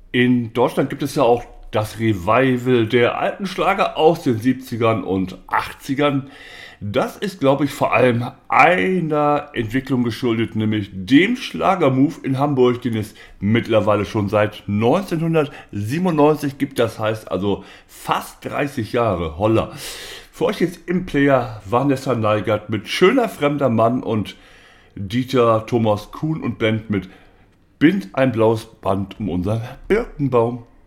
In Deutschland gibt es ja auch das Revival der alten Schlager aus den 70ern und 80ern. Das ist, glaube ich, vor allem einer Entwicklung geschuldet, nämlich dem Schlagermove in Hamburg, den es mittlerweile schon seit 1997 gibt. Das heißt also fast 30 Jahre. Holla. Für euch jetzt im Player Vanessa Neigert mit Schöner fremder Mann und Dieter Thomas Kuhn und Band mit Bind ein blaues Band um unseren Birkenbaum.